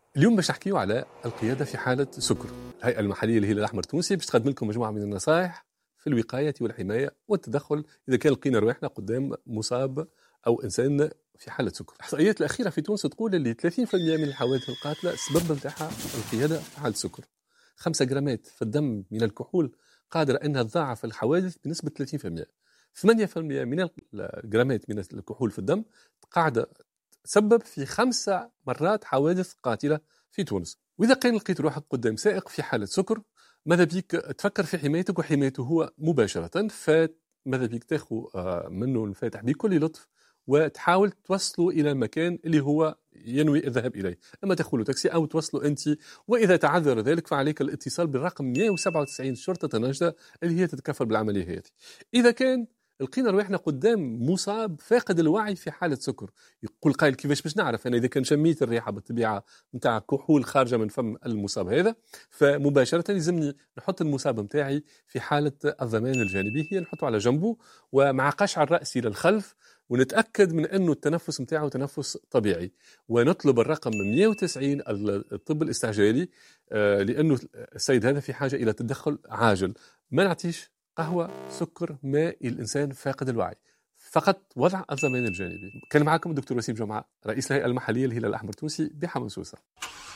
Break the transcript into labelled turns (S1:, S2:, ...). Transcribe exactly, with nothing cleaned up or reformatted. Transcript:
S1: اليوم باش نحكيو على القيادة في حالة سكر. الهيئة المحلية للهلال الأحمر التونسي باش تقدم لكم مجموعة من النصائح في الوقاية والحماية والتدخل إذا كان لقينا رواحنا قدام مصاب أو إنسان في حالة سكر. الإحصائيات الأخيرة في تونس تقول اللي ثلاثين بالمئة من الحوادث القاتلة السبب نتاعها القيادة في حالة سكر. خمسة جرامات في الدم من الكحول قادرة أنها تضاعف الحوادث بنسبة ثلاثين بالمئة. ثمانية بالمئة من الجرامات من الكحول في الدم قاعدة تسبب في خمسة مرات حوادث قاتلة في تونس. وإذا كان لقيت روحك قدام سائق في حالة سكر، ماذا بيك تفكر في حمايتك وحمايته هو مباشرة. فماذا بيك تاخذ منه الفاتح بكل لطف وتحاول توصله إلى المكان اللي هو ينوي الذهاب إليه، أما تأخذ تاكسي أو توصله أنت. وإذا تعذر ذلك فعليك الاتصال بالرقم مئة وسبعة وتسعين شرطة النجدة اللي هي تتكفل بالعملية هذه. إذا كان لقينا رواحنا قدام مصاب فاقد الوعي في حالة سكر، يقول قائل كيفاش باش نعرف أنا إذا كان شميت الريحة بالطبيعة متاع كحول خارجة من فم المصاب هذا؟ فمباشرة لازمني نحط المصاب متاعي في حالة الضمان الجانبي، هي نحطه على جنبه ومع قشع الرأس إلى الخلف، ونتأكد من أنه التنفس متاعه تنفس طبيعي، ونطلب الرقم مئة وتسعين الطب الاستعجالي لأنه السيد هذا في حاجة إلى تدخل عاجل. ما نعطيش قهوة، سكر، ماء الإنسان فاقد الوعي، فقط وضع الضمان الجانبي. كان معكم الدكتور وسيم جمعة، رئيس الهيئة المحلية للهلال الأحمر التونسي بحمص سوسة.